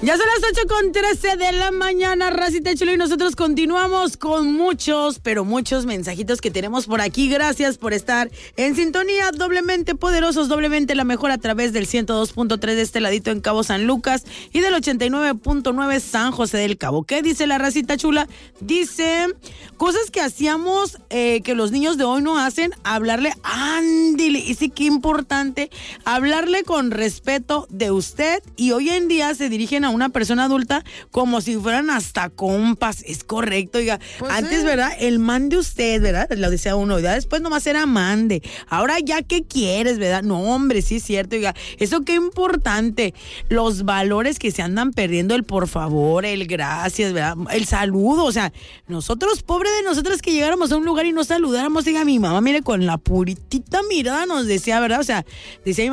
Ya son las 8:13 de la mañana, racita chula, y nosotros continuamos con muchos, pero muchos mensajitos que tenemos por aquí. Gracias por estar en sintonía, doblemente poderosos, doblemente la mejor a través del 102.3 de este ladito en Cabo San Lucas y del 89.9 San José del Cabo. ¿Qué dice la racita chula? Dice, cosas que hacíamos que los niños de hoy no hacen, hablarle, ándile, y sí, qué importante, hablarle con respeto de usted, y hoy en día se dirigen a una persona adulta como si fueran hasta compas. Es correcto, oiga. Pues antes, sí, ¿verdad? El mande usted, ¿verdad? Lo decía uno, ya después nomás era mande. Ahora ya, ¿qué quieres, verdad? No, hombre, sí es cierto, oiga. Eso qué importante. Los valores que se andan perdiendo, el por favor, el gracias, ¿verdad? El saludo, o sea, nosotros, pobre de nosotros que llegáramos a un lugar y no saludáramos, diga, mi mamá, mire, con la puritita mirada nos decía, ¿verdad? O sea, decía